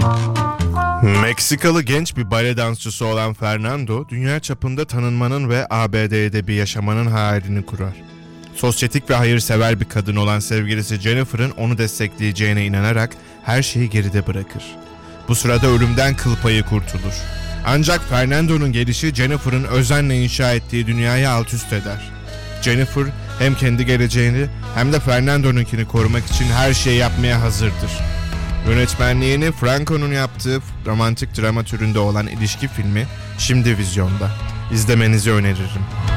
Meksikalı genç bir bale dansçısı olan Fernando, dünya çapında tanınmanın ve ABD'de bir yaşamanın hayalini kurar. Sosyetik ve hayırsever bir kadın olan sevgilisi Jennifer'ın onu destekleyeceğine inanarak her şeyi geride bırakır. Bu sırada ölümden kıl payı kurtulur. Ancak Fernando'nun gelişi Jennifer'ın özenle inşa ettiği dünyayı alt üst eder. Jennifer hem kendi geleceğini hem de Fernando'nunkini korumak için her şeyi yapmaya hazırdır. Yönetmenliğini Franco'nun yaptığı romantik drama türünde olan ilişki filmi şimdi vizyonda. İzlemenizi öneririm.